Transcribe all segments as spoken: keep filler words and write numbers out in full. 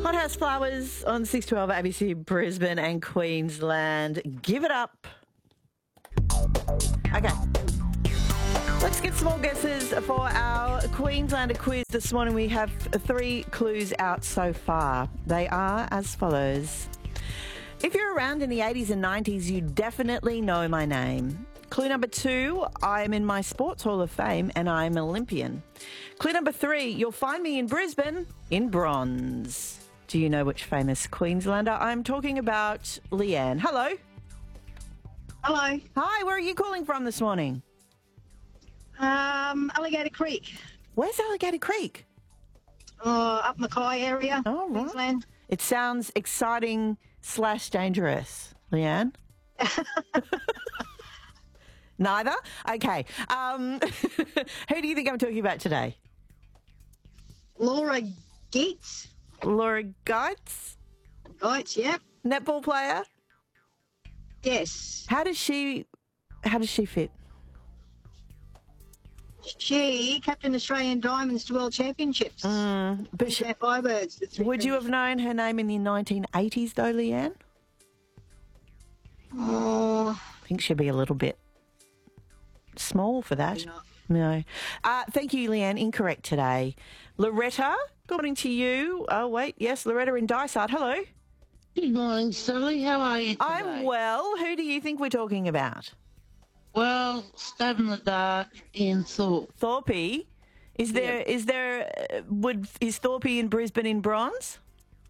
Hothouse Flowers on six twelve A B C Brisbane and Queensland. Give it up. Okay. Let's get some more guesses for our Queenslander quiz this morning. We have three clues out so far. They are as follows. If you're around in the eighties and nineties, you definitely know my name. Clue number two, I'm in my Sports Hall of Fame and I'm an Olympian. Clue number three, you'll find me in Brisbane in bronze. Do you know which famous Queenslander I'm talking about? Leanne. Hello. Hello. Hi, where are you calling from this morning? Um, Alligator Creek. Where's Alligator Creek? Uh, up Mackay area. Oh, right. Queensland. It sounds exciting slash dangerous. Leanne? Neither? Okay. Um, who do you think I'm talking about today? Laura Geets. Laura Geitz? Geets, yep. Netball player? Yes. How does she, how does she fit? She captained Australian Diamonds to World Championships. Mm, but she, Firebirds. the three would you French. have known her name in the nineteen eighties though, Leanne? Oh, I think she'd be a little bit small for that. not. No. Uh, thank you, Leanne. Incorrect today. Loretta, good morning to you. Oh, wait. Yes, Loretta in Dysart. Hello. Good morning, Sally. How are you today? I'm well. Who do you think we're talking about? Well, stab in the dark in Thorpe. Thorpe. Is there, is there, uh, would, is Thorpe in Brisbane in bronze?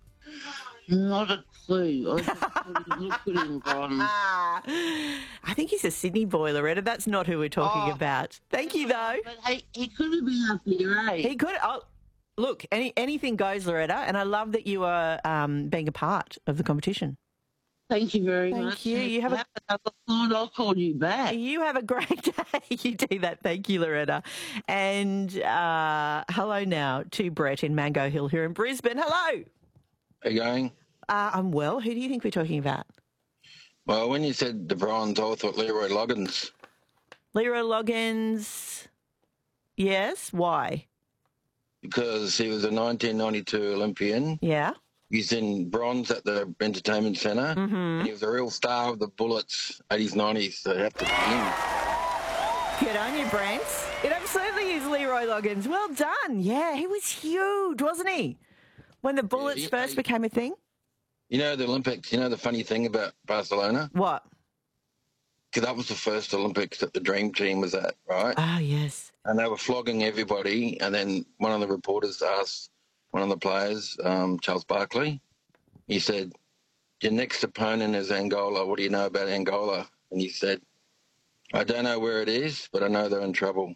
Not a clue. I just thought he looked good in bronze. Ah, I think he's a Sydney boy, Loretta. That's not who we're talking Oh. about. Thank you, though. But hey, he could have been up here, eh? He could. Oh, look, any, anything goes, Loretta, and I love that you are um, being a part of the competition. Thank you very Thank much. you. And if You have a- have another thought, I'll call you back. You have a great day. You do that. Thank you, Loretta. And uh, hello now to Brett in Mango Hill here in Brisbane. Hello. How you going? Uh, I'm well. Who do you think we're talking about? Well, when you said the bronze, I thought Leroy Loggins. Leroy Loggins. Yes. Why? Because he was a nineteen ninety-two Olympian. Yeah. He's in bronze at the Entertainment Centre. Mm-hmm. And he was a real star of the Bullets, eighties, nineties. So you have to be him. Good on you, Brent. It absolutely is Leroy Loggins. Well done. Yeah, he was huge, wasn't he? When the Bullets he- first he- became a thing? You know the Olympics, you know the funny thing about Barcelona? What? Because that was the first Olympics that the Dream Team was at, right? Oh, yes. And they were flogging everybody. And then one of the reporters asked one of the players, um, Charles Barkley, he said, your next opponent is Angola. What do you know about Angola? And he said, I don't know where it is, but I know they're in trouble.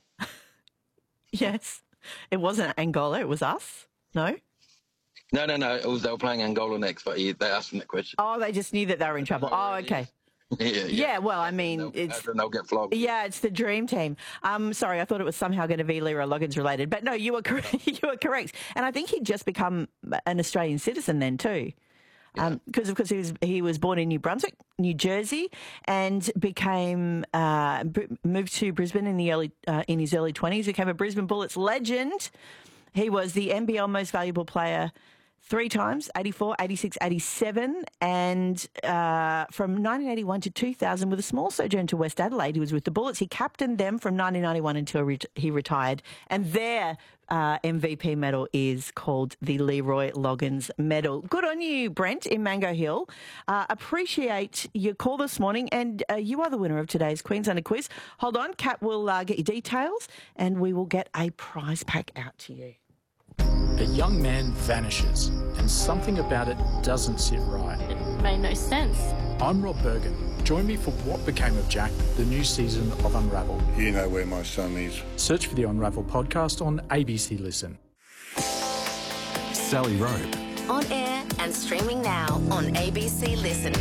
Yes. It wasn't Angola. It was us. No? No, no, no. It was they were playing Angola next, but he, they asked him that question. Oh, they just knew that they were in trouble. Oh, okay. yeah, yeah. Yeah, well, I mean, They'll, it's... and they'll get flogged. Yeah, it's the Dream Team. Um, sorry, I thought it was somehow going to be Leroy Loggins related, but no, you were correct. You were correct, and I think he'd just become an Australian citizen then too, because of course he was he was born in New Brunswick, New Jersey, and became uh, b- moved to Brisbane in the early uh, in his early twenties. Became a Brisbane Bullets legend. He was the N B L Most Valuable Player three times, eighty-four, eighty-six, eighty-seven, and uh, from nineteen eighty-one to two thousand, with a small sojourn to West Adelaide, he was with the Bullets. He captained them from nineteen ninety-one until re- he retired, and their uh, M V P medal is called the Leroy Loggins Medal. Good on you, Brent, in Mango Hill. Uh, appreciate your call this morning, and uh, you are the winner of today's Queenslander quiz. Hold on, Kat will uh, get your details, and we will get a prize pack out to you. A young man vanishes, and something about it doesn't sit right. It made no sense. I'm Rob Bergen. Join me for What Became of Jack, the new season of Unravel. You know where my son is. Search for the Unravel podcast on A B C Listen. Sally Rope, On air and streaming now on A B C Listen.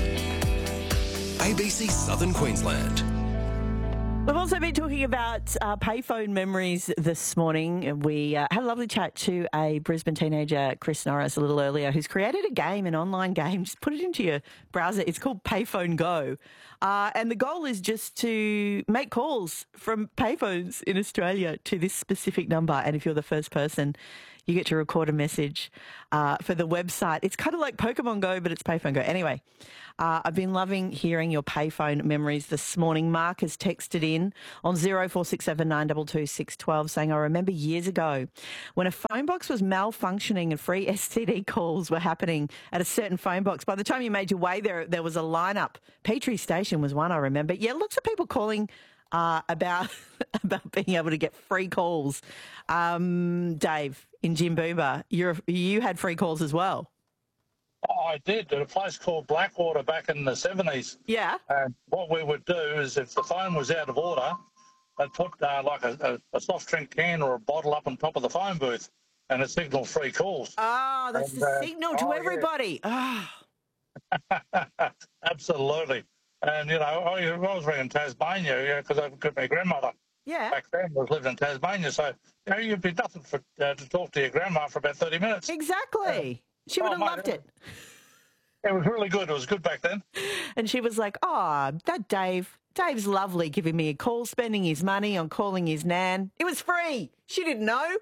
A B C Southern Queensland. We've also been talking about uh, payphone memories this morning. We uh, had a lovely chat to a Brisbane teenager, Chris Norris, a little earlier, who's created a game, an online game. Just put it into your browser. It's called Payphone Go. Uh, and the goal is just to make calls from payphones in Australia to this specific number. And if you're the first person, You get to record a message uh, for the website. It's kind of like Pokemon Go, but it's Payphone Go. Anyway, uh, I've been loving hearing your payphone memories this morning. Mark has texted in on zero four six seven nine two two six one two saying, I remember years ago when a phone box was malfunctioning and free S T D calls were happening at a certain phone box. By the time you made your way there, there was a lineup. Petrie Station was one, I remember. Yeah, lots of people calling Uh, about about being able to get free calls. Um, Dave, in Jimboomba, you're, you had free calls as well. Oh, I did at a place called Blackwater back in the seventies. Yeah. And what we would do is if the phone was out of order, I'd put uh, like a, a, a soft drink can or a bottle up on top of the phone booth and it signalled free calls. Oh, that's and, the uh, signal to oh, everybody. Yeah. Oh. Absolutely. And, you know, I, I was ringing Tasmania because I've got my grandmother. Yeah. Back then was living in Tasmania. So, you know, you'd be nothing for, uh, to talk to your grandma for about thirty minutes. Exactly. She would Oh, have mate, loved it. It was really good. It was good back then. And she was like, oh, that Dave, Dave's lovely giving me a call, spending his money on calling his nan. It was free. She didn't know.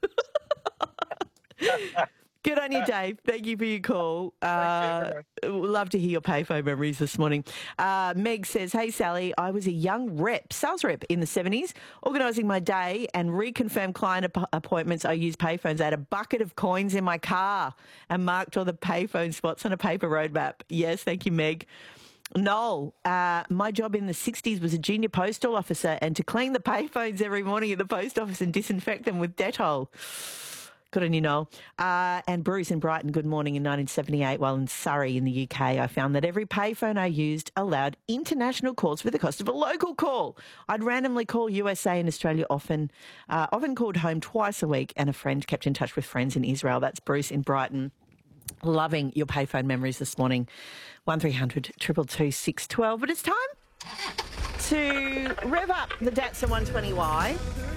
Good on you, Dave. Thank you for your call. Uh, love to hear your payphone memories this morning. Uh, Meg says, hey, Sally, I was a young rep, sales rep in the seventies, organising my day and reconfirmed client ap- appointments. I used payphones. I had a bucket of coins in my car and marked all the payphone spots on a paper roadmap. Yes, thank you, Meg. Noel, uh, my job in the sixties was a junior postal officer and to clean the payphones every morning at the post office and disinfect them with Dettol. Good on you, Noel. Uh, and Bruce in Brighton, good morning. In nineteen seventy-eight, while in Surrey in the U K, I found that every payphone I used allowed international calls for the cost of a local call. I'd randomly call U S A and Australia often, uh, often called home twice a week, and a friend kept in touch with friends in Israel. That's Bruce in Brighton. Loving your payphone memories this morning. one three hundred two two two six one two. But it's time to rev up the Datsun one twenty Y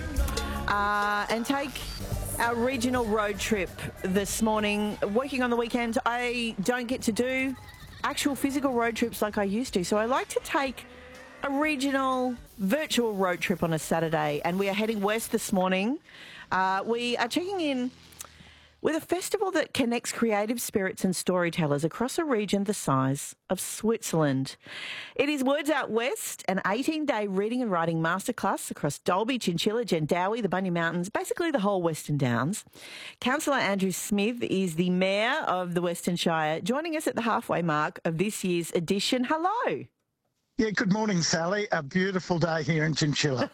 uh, and take our regional road trip this morning. Working on the weekend, I don't get to do actual physical road trips like I used to, so I like to take a regional virtual road trip on a Saturday, and we are heading west this morning. Uh, we are checking in with a festival that connects creative spirits and storytellers across a region the size of Switzerland. It is Words Out West, an eighteen-day reading and writing masterclass across Dalby, Chinchilla, Jandowae, the Bunya Mountains, basically the whole Western Downs. Councillor Andrew Smith is the Mayor of the Western Shire, joining us at the halfway mark of this year's edition. Hello. Yeah, good morning, Sally. A beautiful day here in Chinchilla.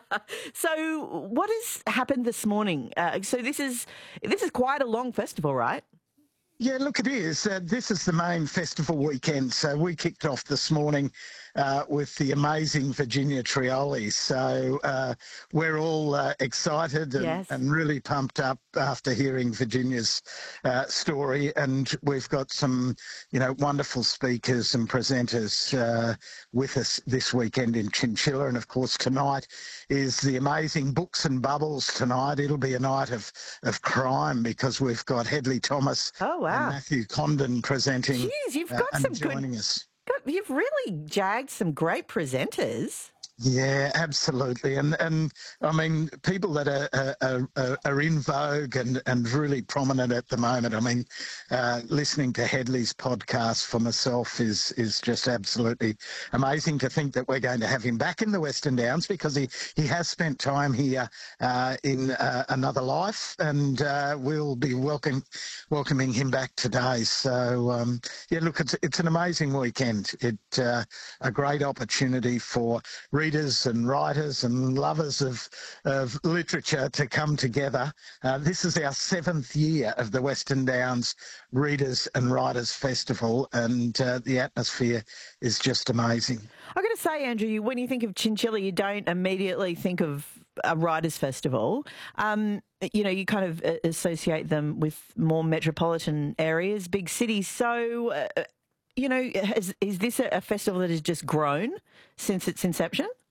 So what has happened this morning? Uh, so this is this is quite a long festival, right? Yeah, look, it is. Uh, this is the main festival weekend. So we kicked off this morning uh, with the amazing Virginia Trioli. So uh, we're all uh, excited and, Yes. and really pumped up after hearing Virginia's uh, story. And we've got some, you know, wonderful speakers and presenters uh, with us this weekend in Chinchilla. And of course, tonight is the amazing Books and Bubbles tonight. It'll be a night of, of crime because we've got Hedley Thomas Oh, wow. and Matthew Condon presenting. Jeez, you've uh, got and some good- joining us. God, you've really jagged some great presenters. Yeah, absolutely. And, and I mean, people that are, are, are, are in vogue and, and really prominent at the moment. I mean, uh, listening to Hedley's podcast for myself is, is just absolutely amazing to think that we're going to have him back in the Western Downs because he, he has spent time here uh, in uh, another life, and uh, we'll be welcome, welcoming him back today. So, um, yeah, look, it's, it's an amazing weekend. It uh, a great opportunity for readers and writers and lovers of, of literature to come together. Uh, this is our seventh year of the Western Downs Readers and Writers Festival, and uh, the atmosphere is just amazing. I've got to say, Andrew, when you think of Chinchilla, you don't immediately think of a writers' festival. Um, you know, you kind of associate them with more metropolitan areas, big cities. So, uh, you know, has, is this a, a festival that has just grown since its inception?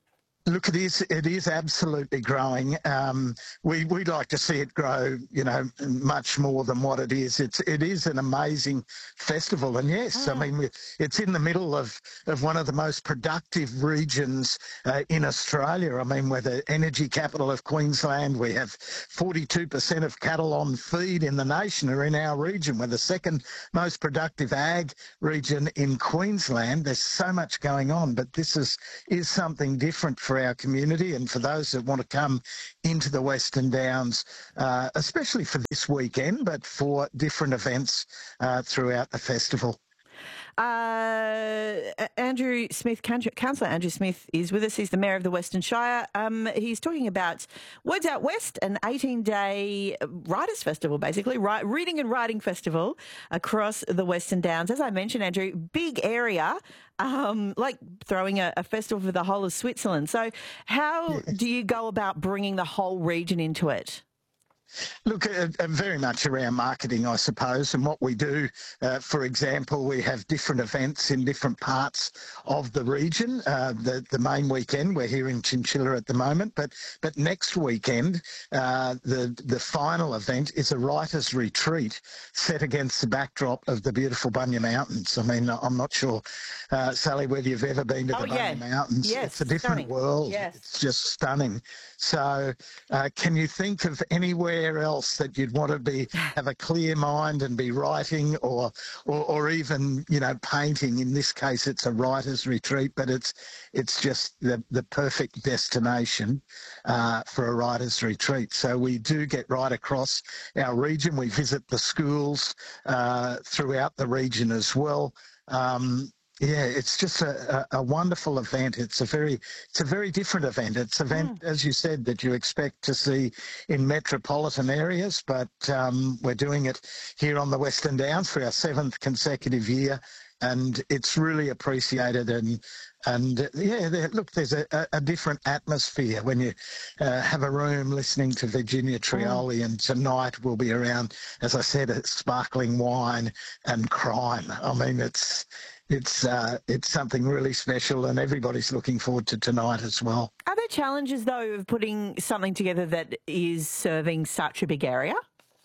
Look, it is it is absolutely growing. Um, we we'd like to see it grow, you know, much more than what it is. It's it is an amazing festival, and yes, mm. I mean we, it's in the middle of, of one of the most productive regions uh, in Australia. I mean, we're the energy capital of Queensland. We have forty-two percent of cattle on feed in the nation are in our region. We're the second most productive ag region in Queensland. There's so much going on, but this is is something different for our community and for those that want to come into the Western Downs, uh, especially for this weekend, but for different events uh, throughout the festival. Uh, Andrew Smith, Councillor Andrew Smith is with us. He's the Mayor of the Western Shire. Um, he's talking about Words Out West, an eighteen-day writers' festival, basically, right, reading and writing festival across the Western Downs. As I mentioned, Andrew, big area, um, like throwing a, a festival for the whole of Switzerland. So how yeah. do you go about bringing the whole region into it? Look, uh, uh, very much around marketing, I suppose, and what we do, uh, for example, we have different events in different parts of the region. Uh, the, the main weekend, we're here in Chinchilla at the moment, but but next weekend, uh, the, the final event is a writer's retreat set against the backdrop of the beautiful Bunya Mountains. I mean, I'm not sure, uh, Sally, whether you've ever been to oh, the yeah. Bunya Mountains. Yes, it's a different stunning. world. Yes. It's just stunning. So uh, can you think of anywhere else that you'd want to be have a clear mind and be writing or, or or even, you know, painting? In this case, it's a writer's retreat, but it's it's just the, the perfect destination uh, for a writer's retreat. So we do get right across our region. We visit the schools uh, throughout the region as well. Um, Yeah, it's just a, a, a wonderful event. It's a very, it's a very different event. It's an event, mm. as you said, that you expect to see in metropolitan areas, but um, we're doing it here on the Western Downs for our seventh consecutive year, and it's really appreciated. And and yeah, there, look, there's a, a different atmosphere when you uh, have a room listening to Virginia Trioli, mm. and tonight we'll be around, as I said, a sparkling wine and crime. I mean, it's. It's uh, it's something really special, and everybody's looking forward to tonight as well. Are there challenges, though, of putting something together that is serving such a big area?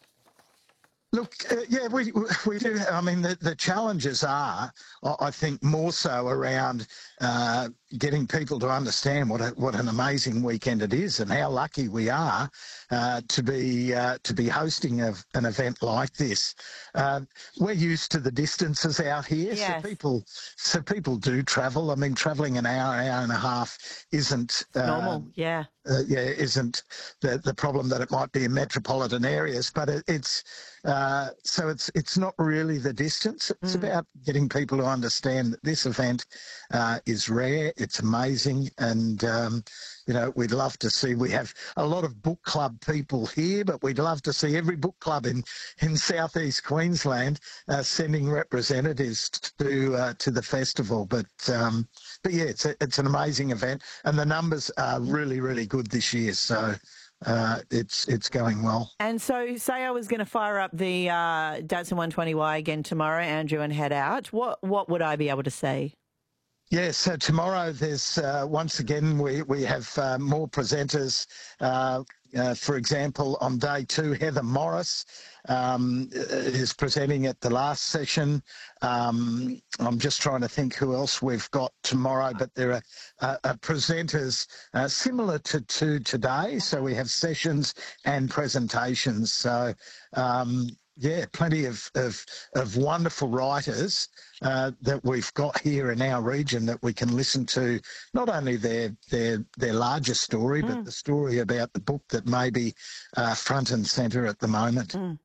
Look, uh, yeah, we we do. I mean, the, the challenges are, I think, more so around uh, getting people to understand what a, what an amazing weekend it is, and how lucky we are uh, to be uh, to be hosting a, an event like this. Uh, we're used to the distances out here, yes. so people so people do travel. I mean, travelling an hour, hour and a half isn't uh, normal. Yeah. Uh, yeah, isn't the the problem that it might be in metropolitan areas, but it, it's uh, so it's it's not really the distance. It's mm. about getting people to understand that this event uh, is rare, it's amazing, and um, you know, we'd love to see. We have a lot of book club people here, but we'd love to see every book club in in southeast Queensland uh, sending representatives to uh, to the festival. But um, but yeah, it's a, it's an amazing event, and the numbers are really really good this year, so uh, it's it's going well. And so, say I was going to fire up the uh, Datsun one twenty Y again tomorrow, Andrew, and head out. What what would I be able to see? Yes, so tomorrow there's uh, once again we we have uh, more presenters. Uh, uh, for example, on day two, Heather Morris um, is presenting at the last session. Um, I'm just trying to think who else we've got tomorrow, but there are uh, uh, presenters uh, similar to, to today. So we have sessions and presentations. So um, yeah, plenty of, of, of wonderful writers uh, that we've got here in our region that we can listen to, not only their their their larger story, mm. but the story about the book that may be uh, front and centre at the moment. Mm.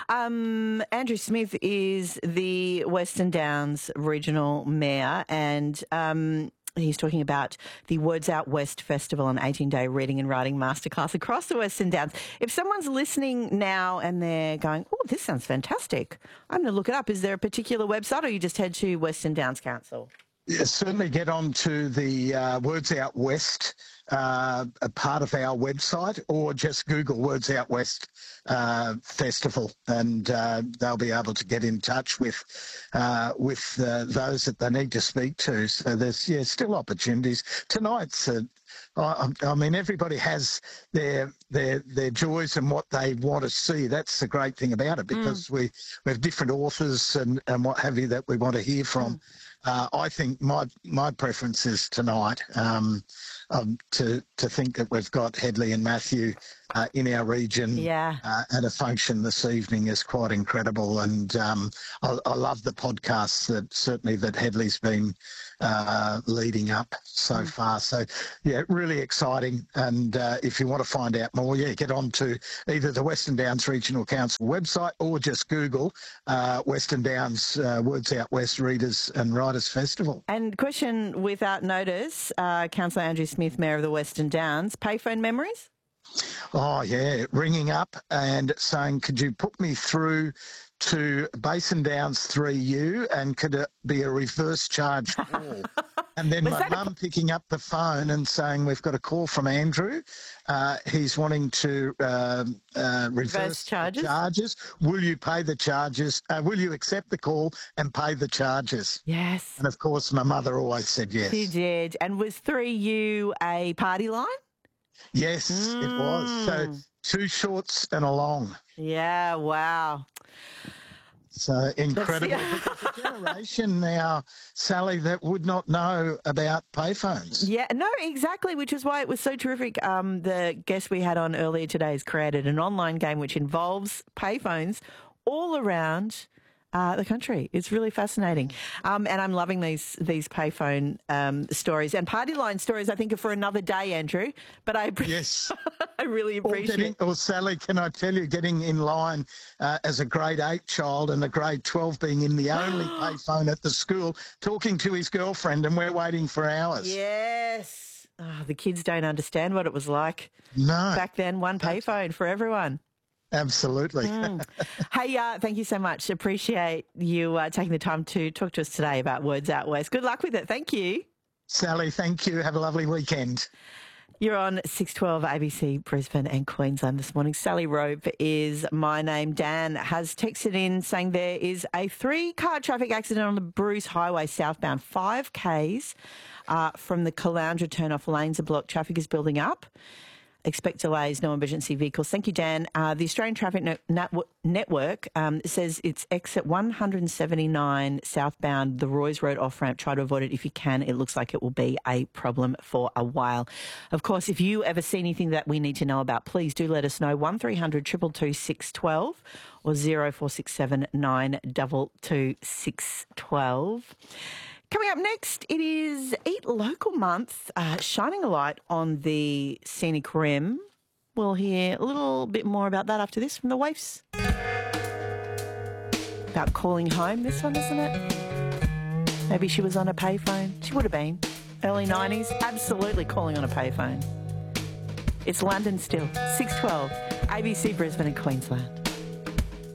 Um, Andrew Smith is the Western Downs Regional Mayor, and um, he's talking about the Words Out West Festival, an eighteen-day reading and writing masterclass across the Western Downs. If someone's listening now and they're going, oh, this sounds fantastic, I'm going to look it up. Is there a particular website, or you just head to Western Downs Council? Yeah, certainly get on to the uh, Words Out West uh, a part of our website, or just Google Words Out West uh, Festival, and uh, they'll be able to get in touch with uh, with uh, those that they need to speak to. So there's yeah still opportunities. Tonight's a, I, I mean, everybody has their their their joys and what they want to see. That's the great thing about it, because mm. we, we have different authors and, and what have you that we want to hear from. Mm. Uh, I think my my preference is tonight um, um, to to think that we've got Hedley and Matthew uh, in our region yeah. uh, at a function this evening is quite incredible, and um, I, I love the podcasts that certainly that Hedley's been uh, leading up so mm. far. So yeah, really exciting. And uh, if you want to find out more, yeah, get on to either the Western Downs Regional Council website or just Google uh, Western Downs uh, Words Out West Readers and Writers Festival. And question without notice, uh, Councillor Andrew Smith, Mayor of the Western Downs, payphone memories? Oh, yeah, ringing up and saying, could you put me through to Basin Downs three U and could it be a reverse charge call? And then my mum a... picking up the phone and saying, we've got a call from Andrew. Uh, he's wanting to uh, uh, reverse, reverse charges. charges. Will you pay the charges? Uh, will you accept the call and pay the charges? Yes. And, of course, my mother always said yes. She did. And was three U a party line? Yes, mm. it was. So two shorts and a long. Yeah, wow. So incredible. There's a generation now, Sally, that would not know about payphones. Yeah, no, exactly, which is why it was so terrific. Um, the guest we had on earlier today has created an online game which involves payphones all around Uh, the country. It's really fascinating. Um, and I'm loving these these payphone um, stories. And party line stories, I think, are for another day, Andrew. But I, yes. I really appreciate it. Or, or Sally, can I tell you, getting in line uh, as a grade eight child and a grade twelve being in the only payphone at the school, talking to his girlfriend, and we're waiting for hours. Yes. Oh, the kids don't understand what it was like. No. Back then, one payphone for everyone. Absolutely. Mm. Hey, uh, thank you so much. Appreciate you uh, taking the time to talk to us today about Words Out West. Good luck with it. Thank you. Sally, thank you. Have a lovely weekend. You're on six twelve A B C Brisbane and Queensland this morning. Sally Rope is my name. Dan has texted in saying there is a three-car traffic accident on the Bruce Highway southbound. Five Ks uh, from the Caloundra turn-off lanes are blocked. Traffic is building up. Expect delays, no emergency vehicles. Thank you, Dan. Uh, the Australian Traffic ne- Net- Network um, says it's exit one seventy-nine southbound, the Roy's Road off-ramp. Try to avoid it if you can. It looks like it will be a problem for a while. Of course, if you ever see anything that we need to know about, please do let us know. one three hundred two two two six one two or zero four six seven nine two two six one two. Coming up next, it is Eat Local Month, uh, shining a light on the scenic rim. We'll hear a little bit more about that after this from the Waifs. About calling home, this one, isn't it? Maybe she was on a payphone. She would have been. Early nineties, absolutely calling on a payphone. It's London still, six twelve, A B C Brisbane and Queensland.